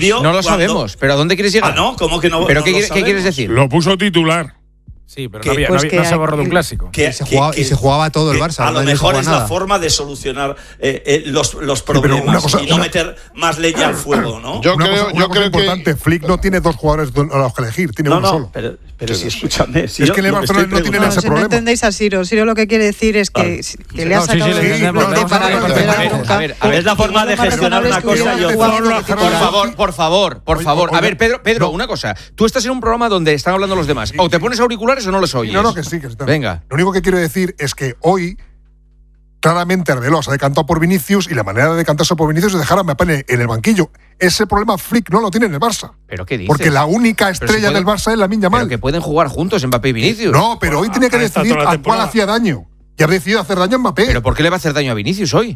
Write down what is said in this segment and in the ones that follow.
No lo sabemos, pero ¿a dónde quieres llegar? ¿no? ¿Cómo que no? ¿Pero qué quieres decir? Lo puso titular. Sí, pero no se borró de un clásico. Y se jugaba todo el Barça. A lo mejor es la forma de solucionar los problemas y no meter más leña al fuego, ¿no? Yo creo que importante, Flick no tiene dos jugadores a los que elegir, tiene uno solo. Pero si escúchame, es que el Barcelona no tiene ese problema. No entendéis a Ciro. Ciro lo que quiere decir es que le ha sacado a ver, es la forma de gestionar una cosa y otra. Por favor. A ver, Pedro, una cosa. Tú estás en un programa donde están hablando los demás. O te pones auriculares o no los oyes. No, que sí. Venga. Lo único que quiero decir es que hoy claramente Arbeloa se ha decantado por Vinicius y la manera de decantarse por Vinicius es dejar a Mbappé en el banquillo. Ese problema Flick no lo tiene en el Barça. ¿Pero qué dices? Porque la única estrella del Barça es Lamine Yamal. Pero que pueden jugar juntos Mbappé y Vinicius. No, pero hoy tiene que decidir a cuál hacía daño. Y ha decidido hacer daño a Mbappé. ¿Pero por qué le va a hacer daño a Vinicius hoy?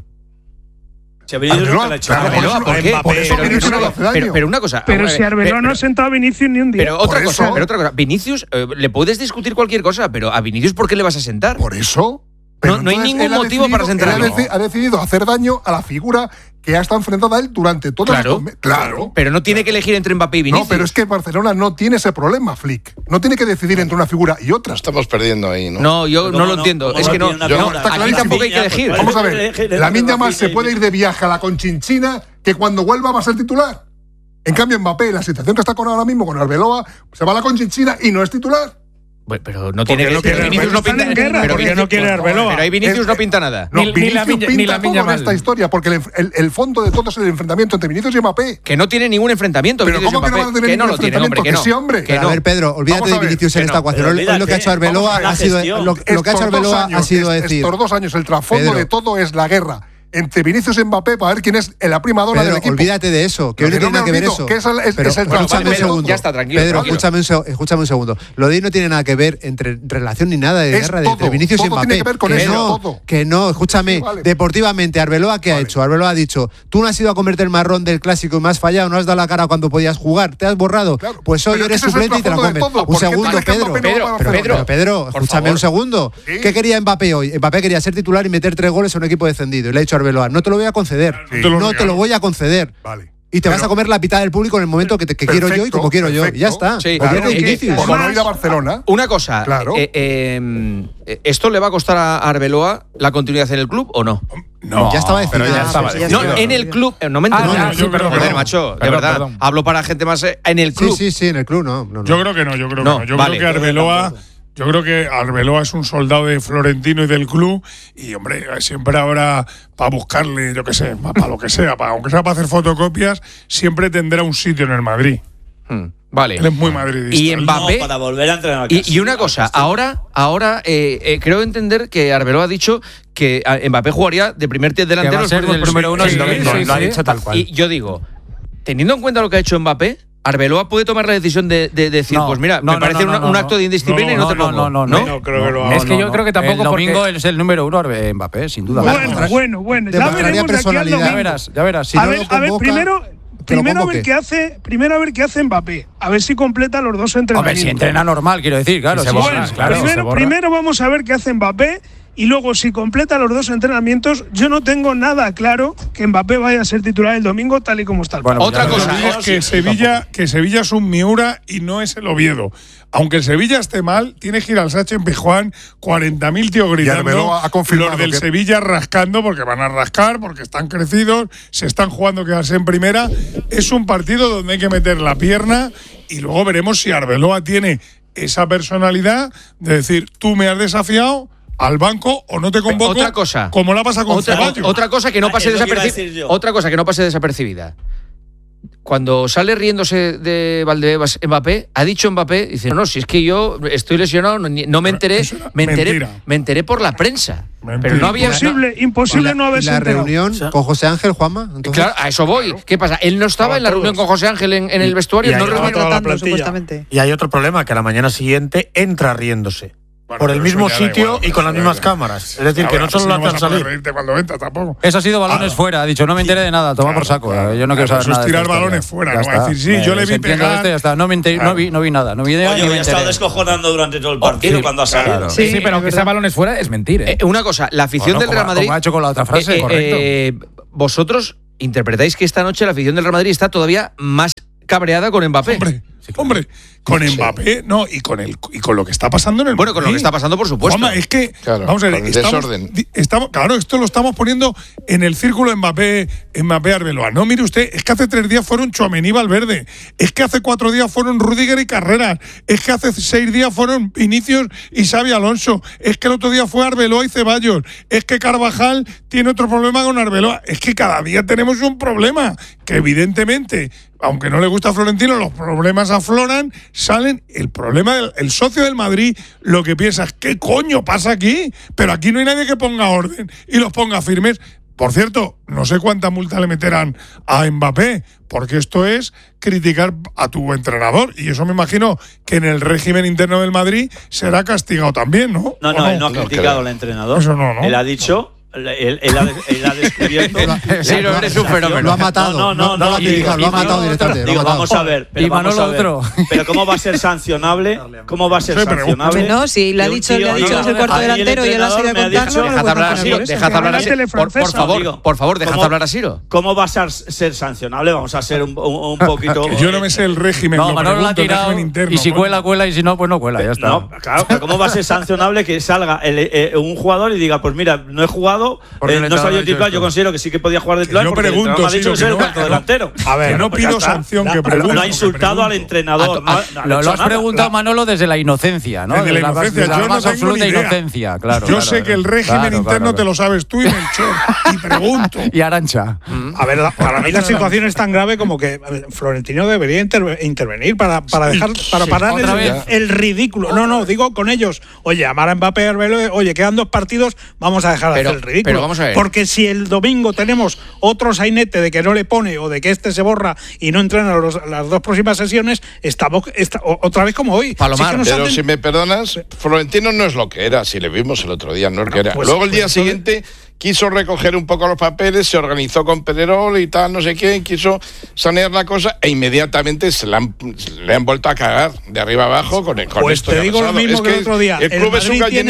Pero una cosa. Pero si Arbeloa no ha sentado a Vinicius ni un día. Pero otra cosa. Vinicius, le puedes discutir cualquier cosa, pero a Vinicius ¿por qué le vas a sentar? Por eso. No hay ningún motivo para sentarlo. Ha decidido hacer daño a la figura que ha estado enfrentada a él durante todo Claro. Pero no tiene que elegir entre Mbappé y Vinicius. No, pero es que Barcelona no tiene ese problema, Flick. No tiene que decidir entre una figura y otra. Estamos perdiendo ahí, ¿no? No, yo no lo entiendo. Es que no. Aquí tampoco hay que elegir. Vamos a ver. Lamine Yamal se puede ir de viaje a la Conchinchina que cuando vuelva va a ser titular. En cambio, Mbappé, la situación que está con ahora mismo con Arbeloa, se va a la Conchinchina y no es titular. Bueno, pero no tiene que ser. Vinicius no pinta nada. Porque no quiere Arbeloa. Pero ahí Vinicius no pinta nada. No, Vinicius pinta todo esta historia, porque el fondo de todo es el enfrentamiento entre Vinicius y Mbappé. Que no tiene ningún enfrentamiento. Pero ¿cómo que no van a tener ningún enfrentamiento? Que sí, hombre. A ver, Pedro, olvídate de Vinicius en esta ecuación. Hoy lo que ha hecho Arbeloa ha sido decir. Estos 2 años, el trasfondo de todo es la guerra entre Vinicius y Mbappé para ver quién es la prima dona del equipo. Olvídate de eso, que hoy no tiene nada que ver eso. Escúchame un segundo. Ya está, tranquilo. Pedro, escúchame un segundo. Lo de hoy no tiene nada que ver entre relación ni nada de guerra entre Vinicius y Mbappé. Tiene que ver con eso. No, escúchame. Vale. Deportivamente, Arbeloa, ¿qué ha hecho? Arbeloa ha dicho, tú no has ido a comerte el marrón del clásico y me has fallado, no has dado la cara cuando podías jugar, te has borrado. Claro, pues hoy eres suplente y te la comes. Un segundo, Pedro, escúchame un segundo. ¿Qué quería Mbappé hoy? Mbappé quería ser titular y meter 3 goles a un equipo descendido. Y le ha dicho Arbeloa, no te lo voy a conceder. No te lo voy a conceder. Vale. Y te vas a comer la mitad del público en el momento que quiero yo y como quiero yo. Y ya está. Sí. Como no ir a Barcelona. Una cosa. Claro. ¿Esto le va a costar a Arbeloa la continuidad en el club o no? No. Ya estaba decidido. No, en el club. No me entiendes. Joder, macho. De verdad. Hablo para gente más. En el club. Sí, en el club no. Yo creo que no. Yo creo que Arbeloa. Yo creo que Arbeloa es un soldado de Florentino y del club y, hombre, siempre habrá para buscarle, yo qué sé, para lo que sea, aunque sea para hacer fotocopias, siempre tendrá un sitio en el Madrid. Vale. Él es muy madridista. Y Mbappé. No, para volver a entrenar. Y una cosa, ahora creo entender que Arbeloa ha dicho que Mbappé jugaría de primer delantero. Que va a ser el número 1 el domingo. Lo ha dicho tal cual. Y yo digo, teniendo en cuenta lo que ha hecho Mbappé, Arbeloa puede tomar la decisión de decir, pues mira, me parece un acto de indisciplina y no te pongo. No creo que lo haga. Es que yo creo que tampoco. El domingo es el número 1 Mbappé, sin duda. Bueno. Ya veremos de aquí al domingo. Ya verás. A ver, primero a ver qué hace Mbappé. A ver si completa los 2 entrenamientos. A ver si entrena normal, quiero decir, claro. Primero vamos a ver qué hace Mbappé. Y luego, si completa los 2 entrenamientos, yo no tengo nada claro que Mbappé vaya a ser titular el domingo tal y como está el partido. Otra cosa es que Sevilla es un Miura y no es el Oviedo. Aunque el Sevilla esté mal, tiene que ir al Sánchez Pizjuán 40.000 tíos gritando. Los del Sevilla rascando, porque van a rascar, porque están crecidos, se están jugando quedarse en primera. Es un partido donde hay que meter la pierna y luego veremos si Arbeloa tiene esa personalidad de decir, tú me has desafiado al banco o no te convoco. Otra cosa. Como la pasa con Ceballos. Otra cosa que no pase desapercibida. Otra cosa que no pase desapercibida. Cuando sale riéndose de Valdebebas Mbappé, ha dicho Mbappé, dice, no, si es que yo estoy lesionado, no me enteré, me enteré por la prensa. Pero no había imposible no haberse enterado. ¿La reunión con José Ángel, Juanma? Entonces, claro, a eso voy. ¿Qué pasa? Él no estaba en la reunión con José Ángel en el vestuario, no tratando, supuestamente. Y hay otro problema, que a la mañana siguiente entra riéndose. Bueno, por el mismo sitio igual, y con las mismas cámaras. Es decir, que no solo lo hacen salir. Cuando entra, tampoco. Eso ha sido balones fuera. Ha dicho, no me enteré de nada, toma por saco. Yo no quiero saber nada. Eso es tirar balones fuera. No va a decir, sí, yo le vi pegar. No me enteré, no vi nada. No vi idea. Oye, he estado descojonando durante todo el partido cuando ha salido. Claro. Sí, pero que sea balones fuera es mentir. Una cosa, la afición del Real Madrid. Como ha hecho con la otra frase, correcto. Vosotros interpretáis que esta noche la afición del Real Madrid está todavía más cabreada con Mbappé. Hombre, con Mbappé, no, y con lo que está pasando en el Bueno, con lo que está pasando, por supuesto. Juanma, es que, claro, vamos a ver, con el desorden. Claro, esto lo estamos poniendo en el círculo Mbappé-Arbeloa. No, mire usted, es que hace 3 días fueron Tchouaméni y Valverde, es que hace 4 días fueron Rüdiger y Carreras, es que hace 6 días fueron Vinicius y Xabi Alonso, es que el otro día fue Arbeloa y Ceballos, es que Carvajal tiene otro problema con Arbeloa, es que cada día tenemos un problema, que evidentemente, aunque no le gusta a Florentino, los problemas afloran, salen. El problema del socio del Madrid, lo que piensa es, ¿qué coño pasa aquí? Pero aquí no hay nadie que ponga orden y los ponga firmes. Por cierto, no sé cuánta multa le meterán a Mbappé, porque esto es criticar a tu entrenador, y eso me imagino que en el régimen interno del Madrid será castigado también, ¿no? No, él no ha criticado al entrenador. Eso no. Él ha dicho... Él ha descubierto. Sí, no eres un fenómeno. Lo ha matado. No, lo ha matado directamente. Digo, vamos a ver. Pero vamos a ver. Pero ¿cómo va a ser sancionable? ¿Cómo va a ser sancionable? No, si le ha dicho es el cuarto delantero y él ha salido a contarlo. Dejad hablar a Siro. Por favor, dejad hablar a Siro. ¿Cómo va a ser sancionable? Vamos a ser un poquito. Yo no me sé el régimen. No, Manolo la ha tirado. Y si cuela, y si no, pues no cuela. Ya está. No, claro, pero ¿cómo va a ser sancionable que salga un jugador y diga, pues mira, no he jugado? No salió titular, yo considero que sí que podía jugar de titular. Yo pregunto, me ha dicho que soy el cuarto delantero. A ver, no pido sanción, que pregunto. No ha insultado al entrenador. Lo has preguntado, Manolo, desde la inocencia, ¿no? Desde la inocencia, yo no tengo ni idea. Inocencia, claro. Yo sé que el régimen interno te lo sabes tú y Melchor. Y pregunto. Y Arancha. A ver, para mí la situación es tan grave como que Florentino debería intervenir para parar el ridículo. No, digo con ellos. Oye, amar a Mbappé y Arbeloa, oye, quedan 2 partidos, vamos a dejar de hacer el ridículo. Pero vamos a ver. Porque si el domingo tenemos otro sainete de que no le pone o de que este se borra y no entrena las 2 próximas sesiones, estamos otra vez como hoy. Palomar, pero si me perdonas, Florentino no es lo que era, si le vimos el otro día, no es lo que era. Pues, luego el día siguiente quiso recoger un poco los papeles, se organizó con Pedrerol y tal, no sé quién, quiso sanear la cosa e inmediatamente le han vuelto a cagar de arriba abajo con pues esto. Pues te digo lo mismo que el otro día. El club es un gallinero.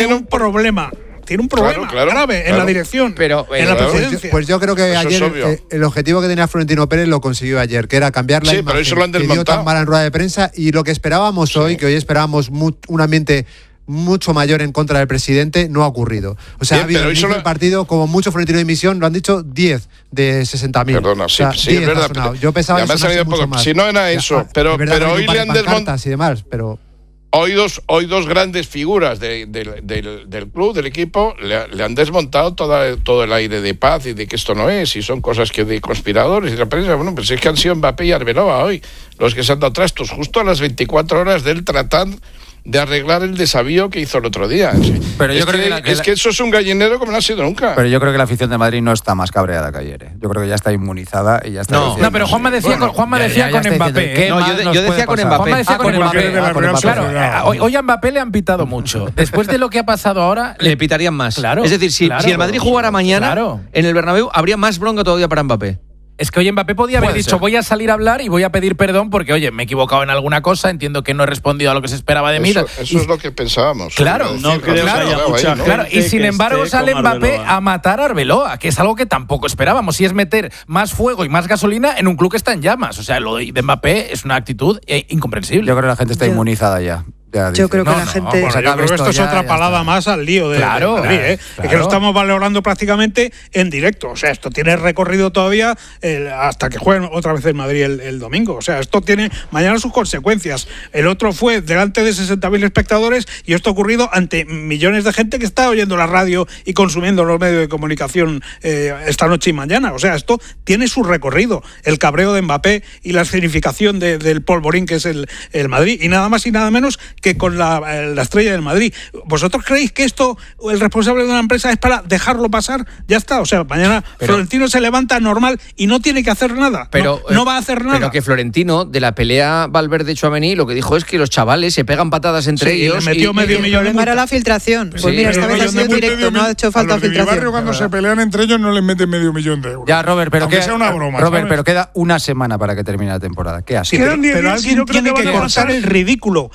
Tiene un problema grave en la dirección, en la presidencia. Pues yo creo que eso ayer el objetivo que tenía Florentino Pérez lo consiguió ayer, que era cambiar la imagen pero eso lo han que dio tan mal en rueda de prensa, y lo que esperábamos hoy, que hoy esperábamos un ambiente mucho mayor en contra del presidente, no ha ocurrido. O sea, ha habido el partido, como mucho Florentino de emisión, lo han dicho 10 de 60.000. Perdona, sí, es verdad. Yo pensaba que sonase mucho más. Si no era eso, pero hoy le han desmontado y demás, pero Hoy dos grandes figuras del club, del equipo, le han desmontado todo el aire de paz y de que esto no es, y son cosas que de conspiradores y la prensa. Bueno, pues es que han sido Mbappé y Arbeloa hoy los que se han dado trastos justo a las 24 horas del tratar de arreglar el desavío que hizo el otro día. Pero yo creo que eso es un gallinero como no ha sido nunca. Pero yo creo que la afición de Madrid no está más cabreada que ayer. Yo creo que ya está inmunizada y ya está. No, pero Juanma decía con Mbappé. Yo decía con Mbappé. Juanma decía con Mbappé. Claro, hoy a Mbappé le han pitado mucho. Después de lo que ha pasado ahora, le pitarían más. Claro. Es decir, si el Madrid jugara mañana en el Bernabéu, habría más bronca todavía para Mbappé. Es que hoy Mbappé podía haber dicho, voy a salir a hablar y voy a pedir perdón porque, oye, me he equivocado en alguna cosa, entiendo que no he respondido a lo que se esperaba de mí. Eso es lo que pensábamos. Claro, no creo que haya mucha gente. Claro, y sin embargo sale Mbappé a matar a Arbeloa, que es algo que tampoco esperábamos, y es meter más fuego y más gasolina en un club que está en llamas. O sea, lo de Mbappé es una actitud incomprensible. Yo creo que la gente está inmunizada ya. Yo creo que la gente... Bueno, yo creo que esto es otra palada más al lío de Madrid, ¿eh? Es que lo estamos valorando prácticamente en directo. O sea, esto tiene recorrido todavía hasta que jueguen otra vez en Madrid el domingo. O sea, esto tiene mañana sus consecuencias. El otro fue delante de 60.000 espectadores y esto ha ocurrido ante millones de gente que está oyendo la radio y consumiendo los medios de comunicación esta noche y mañana. O sea, esto tiene su recorrido. El cabreo de Mbappé y la escenificación del polvorín que es el Madrid. Y nada más y nada menos que con la estrella del Madrid. ¿Vosotros creéis que esto, el responsable de una empresa, es para dejarlo pasar? Ya está. O sea, mañana Florentino se levanta normal y no tiene que hacer nada. No va a hacer nada. Pero que Florentino, de la pelea Valverde-Tchouaméni, lo que dijo es que los chavales se pegan patadas entre ellos. Le metió medio millón de multa. Para la filtración. Pues mira, esta vez ha sido directo, no ha hecho falta filtración. A los de mi barrio, cuando se pelean entre ellos, no les meten medio millón de euros. Ya, Robert, pero aunque sea una broma. Robert, pero queda una semana para que termine la temporada. ¿Qué así? Pero alguien tiene que cortar el ridículo. Que es que el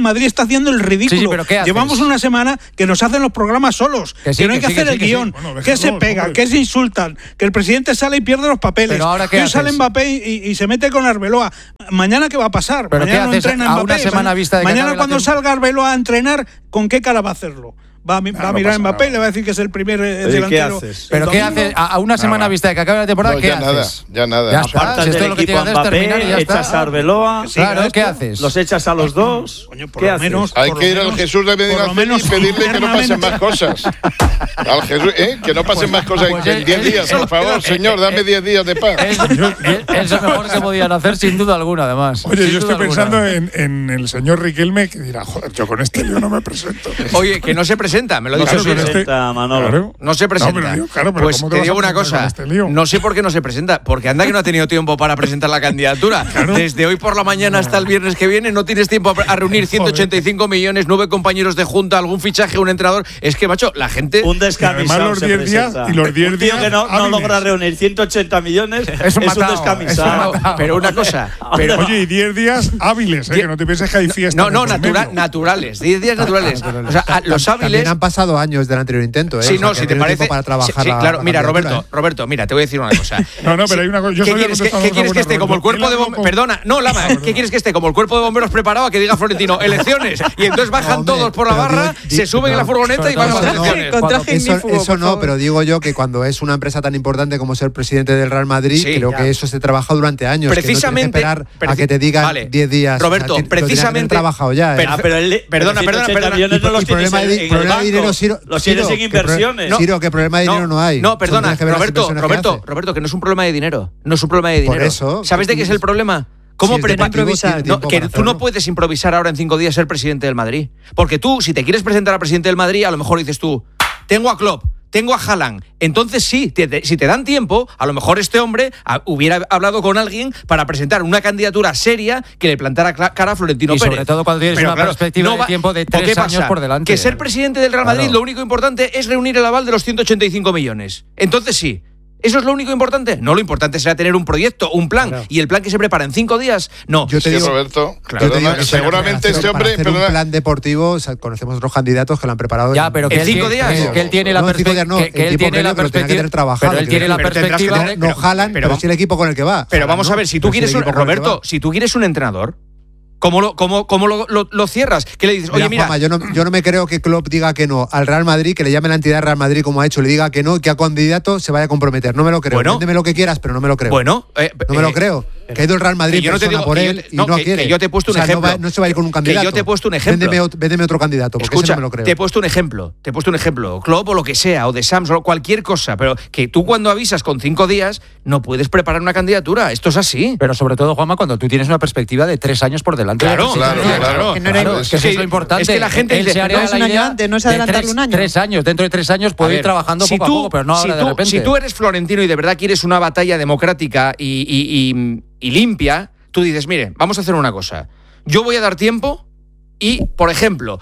Madrid está haciendo el ridículo. Sí, pero ¿qué haces? Llevamos una semana que nos hacen los programas solos, que no hay que hacer el guión, que se pegan, que se insultan, que el presidente sale y pierde los papeles. Pero ahora, ¿qué que haces? sale Mbappé y se mete con Arbeloa. Mañana, ¿qué va a pasar? ¿Pero mañana qué no haces entrena a Mbappé. una semana vista de que mañana acabe cuando la salga Arbeloa a entrenar, ¿con qué cara va a hacerlo? Va a mirar a Mbappé y le va a decir que es el primer delantero. ¿Qué haces? ¿Pero qué haces? A una semana vista de que acabe la temporada, ¿qué haces? Ya nada. Ya está. Apartas Si esto del lo que equipo tienes a que hacer es terminar y Mbappé, ya echas está. a Arbeloa. Claro, ¿qué haces? Los echas a los dos. Coño, por ¿Qué lo haces? menos. Hay por que lo ir al menos- Jesús de Medina por lo menos y pedirle que no pasen internamente. más cosas. Al Jesús, que no pasen más cosas en 10 días, por favor, señor, dame 10 días de paz. Es lo mejor que podían hacer, sin duda alguna, además. Oye, Sin yo duda estoy alguna. pensando en el señor Riquelme que dirá, joder, yo con este lío no me presento. Oye, que no se presenta, me lo No dice se Suárez. presenta, Manolo. Claro. No se presenta. No, pero digo, claro, pero pues ¿cómo te te vas digo a una presentar cosa, con este lío? no sé por qué no se presenta, porque anda que no ha tenido tiempo para presentar la candidatura. Desde hoy por la mañana hasta el viernes que viene no tienes tiempo a reunir 185 millones, 9 compañeros de junta, algún fichaje, un entrenador. Es que, macho, la gente... Un descamisado. los se 10 días presenta. y los 10 Un tío días que no hábiles. logra reunir 180 millones es un matado, descamisado. Pero una cosa... Pero, Oye, y 10 días hábiles, que no te pienses que hay fiesta. no, de por medio. naturales, 10 días naturales. O sea, los También hábiles... han pasado años del anterior intento, ¿eh? Sí, O sea, no, que si han te tenido parece. tiempo para trabajar sí, la- claro, la mira, candidatura, Roberto, mira, te voy a decir una cosa. No, pero hay una cosa. Yo ¿Qué sabía quieres contestar que una buena, esté como el Roberto. cuerpo de bomberos? Perdona, no, Lama, ¿qué quieres que esté como el cuerpo de bomberos preparado a que diga Florentino elecciones? Y entonces bajan Hombre, todos por la pero barra, digo, se suben en la furgoneta y van a las elecciones. Con traje ignífugo, Eso por no, favor. pero digo yo que cuando es una empresa tan importante como ser presidente del Real Madrid, Sí, creo ya. que eso se trabaja durante años. Precisamente- que no tienes que esperar a que te digan Vale. 10 días. Roberto, lo tenían que haber precisamente- trabajado ya. ¿eh? Pero Perdona, 180 millones no los Y problema tienes de- en el problema de dinero, banco. Ciro, Los tienes Ciro, en inversiones. No, Ciro, que problema de dinero no hay. No, Solo perdona, tienes que ver las inversiones que hace. Roberto, que no es un problema de dinero. No es un problema de Por dinero. eso, ¿Sabes de qué es el problema? ¿Cómo Si es prepara- deportivo, tiene tiempo que para tú no hacerlo. puedes improvisar ahora en 5 días ser presidente del Madrid. Porque tú, si te quieres presentar a presidente del Madrid, a lo mejor dices tú, tengo a Klopp, tengo a Haaland. Entonces sí, si te dan tiempo, a lo mejor este hombre hubiera hablado con alguien para presentar una candidatura seria que le plantara cara a Florentino Y Pérez. sobre todo cuando tienes Pero una claro, perspectiva no de va- tiempo de ¿o qué 3 años pasa? por delante. Que ser presidente del Real Madrid, Claro. lo único importante es reunir el aval de los 185 millones. Entonces sí. ¿Eso es lo único importante? No, lo importante será tener un proyecto, un plan. Claro. ¿Y el plan que se prepara en 5 días? No. Yo te Sí, digo, Roberto, yo te digo perdona, que seguramente para este hombre. hacer Perdona, un plan deportivo, o sea, conocemos otros candidatos que lo han preparado. Ya, pero que ¿En él 5 tiene- días? que él tiene la No, en 5 días perspectiva. no, Que el él tiempo tiene la previo, pero tiene que tener perspectiva. trabajado, Pero él tiene la pero tendrás que perspectiva. tener- No jalan, pero sí el equipo con el que va. Pero Haaland vamos no, a ver, si tú pero sí el quieres un, equipo con el que Roberto, va. si tú quieres un entrenador, ¿cómo lo cierras? ¿Qué le dices? Oye, mira, Juanma, yo no me creo que Klopp diga que no al Real Madrid, que le llame la entidad Real Madrid como ha hecho, le diga que no y que a candidato se vaya a comprometer. No me lo creo. Bueno. Véndeme lo que quieras, pero no me lo creo. bueno, no me lo creo. Que ha ido el Real Madrid que yo no te persona digo- por que yo él te- y no, no que- quiere. que yo te he puesto un O sea, ejemplo. No se va a ir con un Que candidato. yo te he puesto un ejemplo. Véndeme otro candidato, porque ese escucha, no me lo creo. te he puesto un ejemplo. Klopp o lo que sea, o de Samsung, o cualquier cosa. Pero que tú cuando avisas con 5 días, no puedes preparar una candidatura. Esto es así. Pero sobre todo, Juanma, cuando tú tienes una perspectiva de 3 años por delante. Claro, claro. Que no era- Claro, es que eso es lo importante. Es que la gente Él dice, se haría no es la un año idea antes, no es de adelantarle un año. 3 años. Dentro de 3 años puedo A ir ver, trabajando poco a poco, pero no ahora de repente. Si tú eres Florentino y de verdad quieres una batalla democrática y limpia, tú dices, mire, vamos a hacer una cosa. Yo voy a dar tiempo y, por ejemplo,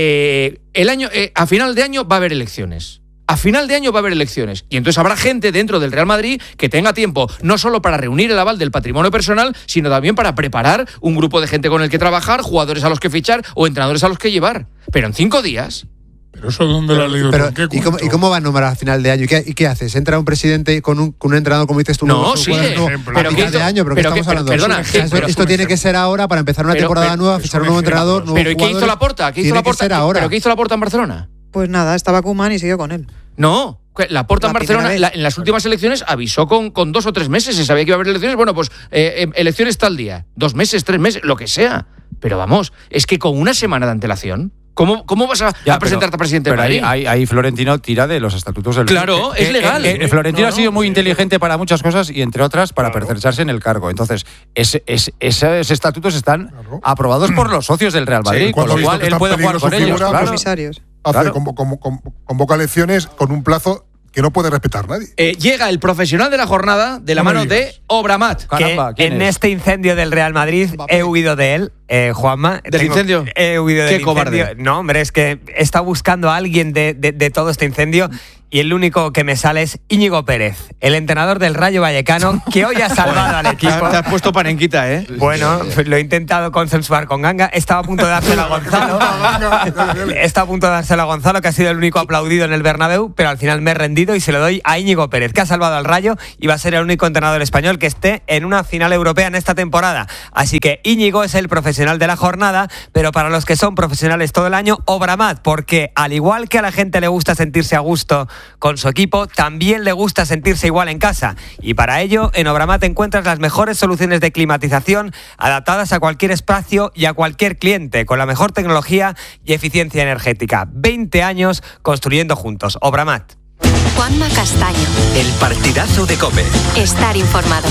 a final de año va a haber elecciones. A final de año va a haber elecciones. Y entonces habrá gente dentro del Real Madrid que tenga tiempo no solo para reunir el aval del patrimonio personal, sino también para preparar un grupo de gente con el que trabajar, jugadores a los que fichar o entrenadores a los que llevar. Pero en 5 días... ¿Pero eso dónde lo has leído? Pero, ¿En qué ¿y cómo va a nombrar a final de año? ¿Y qué haces? ¿Entra un presidente con un entrenador, como dices tú? No, sigue. A final de año, pero ¿qué estamos hablando? Perdona, O sea, esto tiene que ser ahora para empezar una temporada nueva, fichar un nuevo entrenador, nuevos Pero ¿y qué hizo jugadores. Laporta? ¿Qué hizo Tiene que Laporta? ser ahora. ¿Pero qué hizo Laporta en Barcelona? Pues nada, estaba Koeman y siguió con él. No, Laporta en La Barcelona primera vez. en las últimas elecciones avisó con 2 o 3 meses. Se sabía que iba a haber elecciones. Bueno, pues elecciones tal día. 2 meses, 3 meses, lo que sea. Pero vamos, es que con una semana de antelación, ¿cómo vas a presentarte a presidente de Pero Madrid? ahí Florentino tira de los estatutos del Claro, es legal. Florentino ha sido muy inteligente para muchas cosas y, entre otras, para pertrecharse en el cargo. Entonces, esos estatutos están aprobados por los socios del Real Madrid, Sí, con cuando lo ha cual visto que él está puede en jugar peligro con su ellos. figura, Claro. Comisarios. Hace Claro. convoca elecciones con un plazo que no puede respetar nadie. Llega el profesional de la jornada de la No me mano digas. de Obramat. Caramba, que ¿quién en es? este incendio del Real Madrid he huido de él, Juanma. ¿Del incendio? He huido Qué del cobarde. incendio. No, hombre, es que he estado buscando a alguien de todo este incendio y el único que me sale es Íñigo Pérez, el entrenador del Rayo Vallecano, que hoy ha salvado al equipo. Te has puesto panenquita, ¿eh? Bueno, lo he intentado consensuar con Ganga. Estaba a punto de dárselo a Gonzalo. Que ha sido el único aplaudido en el Bernabéu, pero al final me he rendido y se lo doy a Íñigo Pérez, que ha salvado al Rayo y va a ser el único entrenador español que esté en una final europea en esta temporada. Así que Íñigo es el profesional de la jornada, pero para los que son profesionales todo el año, Obramat, porque al igual que a la gente le gusta sentirse a gusto con su equipo, también le gusta sentirse igual en casa. Y para ello, en Obramat encuentras las mejores soluciones de climatización adaptadas a cualquier espacio y a cualquier cliente, con la mejor tecnología y eficiencia energética. 20 años construyendo juntos. Obramat. Juanma Castaño. El partidazo de COPE. Estar informado.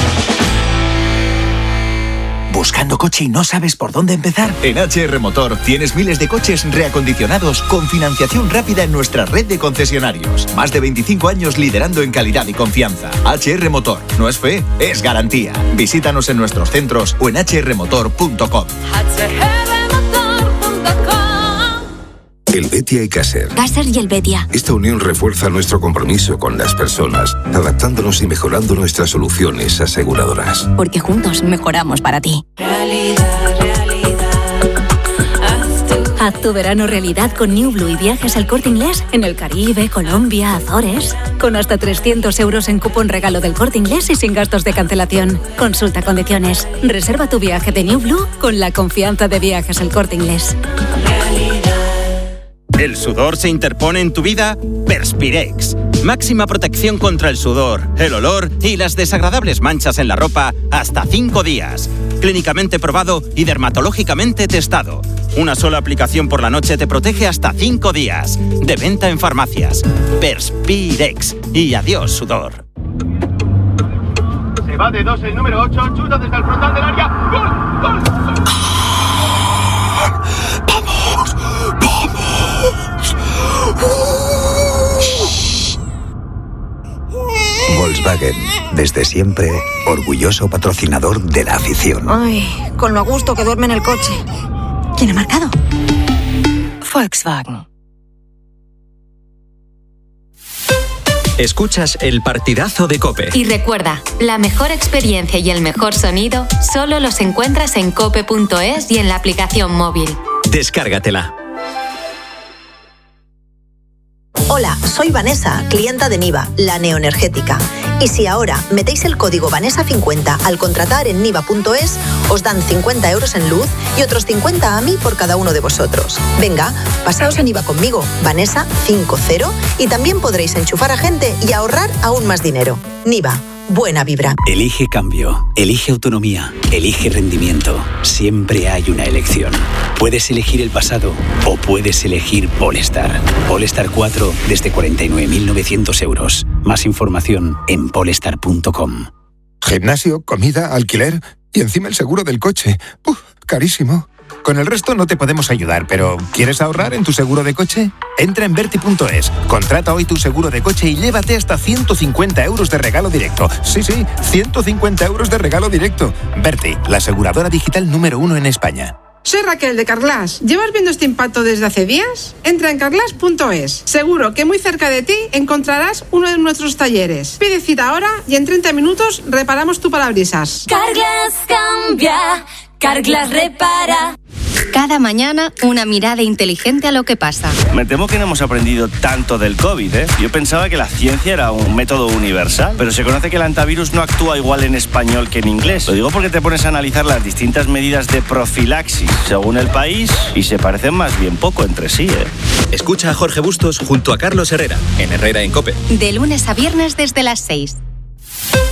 ¿Buscando coche y no sabes por dónde empezar? En HR Motor tienes miles de coches reacondicionados con financiación rápida en nuestra red de concesionarios. Más de 25 años liderando en calidad y confianza. HR Motor. No es fe, es garantía. Visítanos en nuestros centros o en hrmotor.com. El Betia y Caser. Caser y el Betia. Esta unión refuerza nuestro compromiso con las personas, adaptándonos y mejorando nuestras soluciones aseguradoras. Porque juntos mejoramos para ti. Haz tu verano realidad con New Blue y viajes al Corte Inglés en el Caribe, Colombia, Azores. Con hasta 300 euros en cupón regalo del Corte Inglés y sin gastos de cancelación. Consulta condiciones. Reserva tu viaje de New Blue con la confianza de Viajes al Corte Inglés. ¿El sudor se interpone en tu vida? Perspirex. Máxima protección contra el sudor, el olor y las desagradables manchas en la ropa hasta 5 días. Clínicamente probado y dermatológicamente testado. Una sola aplicación por la noche te protege hasta 5 días. De venta en farmacias. Perspirex. Y adiós, sudor. Se va de 2 el número 8, chuta desde el frontal del área. ¡Gol! ¡Gol! Volkswagen, desde siempre, orgulloso patrocinador de la afición. Ay, con lo a gusto que duerme en el coche. ¿Quién ha marcado? Volkswagen. Escuchas el partidazo de COPE. Y recuerda, la mejor experiencia y el mejor sonido solo los encuentras en cope.es y en la aplicación móvil. Descárgatela. Hola, soy Vanessa, clienta de Niva, la neoenergética. Y si ahora metéis el código Vanessa50 al contratar en niva.es, os dan 50 euros en luz y otros 50 a mí por cada uno de vosotros. Venga, pasaos a Niva conmigo, Vanessa50, y también podréis enchufar a gente y ahorrar aún más dinero. Niva. Buena vibra. Elige cambio, elige autonomía, elige rendimiento. Siempre hay una elección. Puedes elegir el pasado o puedes elegir Polestar. Polestar 4 desde 49.900 euros. Más información en polestar.com. Gimnasio, comida, alquiler y encima el seguro del coche. Carísimo. Con el resto no te podemos ayudar, pero ¿quieres ahorrar en tu seguro de coche? Entra en Verti.es, contrata hoy tu seguro de coche y llévate hasta 150 euros de regalo directo. Sí, 150 euros de regalo directo. Verti, la aseguradora digital número 1 en España. Soy Raquel de Carglass. ¿Llevas viendo este impacto desde hace días? Entra en carglass.es. Seguro que muy cerca de ti encontrarás uno de nuestros talleres. Pide cita ahora y en 30 minutos reparamos tu parabrisas. Carglass cambia, Carglass repara. Cada mañana una mirada inteligente a lo que pasa. Me temo que no hemos aprendido tanto del COVID, ¿eh? Yo pensaba que la ciencia era un método universal, pero se conoce que el antivirus no actúa igual en español que en inglés. Lo digo porque te pones a analizar las distintas medidas de profilaxis según el país y se parecen más bien poco entre sí, ¿eh? Escucha a Jorge Bustos junto a Carlos Herrera, en Herrera en COPE. De lunes a viernes desde las 6.